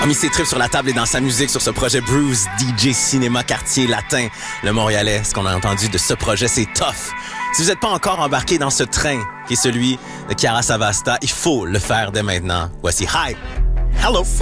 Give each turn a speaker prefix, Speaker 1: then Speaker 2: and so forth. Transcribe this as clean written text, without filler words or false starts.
Speaker 1: A mis ses tripes sur la table et dans sa musique sur ce projet Bruce, DJ Cinéma Quartier Latin. Le Montréalais, ce qu'on a entendu de ce projet, c'est tough. Si vous n'êtes pas encore embarqué dans ce train qui est celui de Chiara Savasta, il faut le faire dès maintenant. Voici Hi! Hello!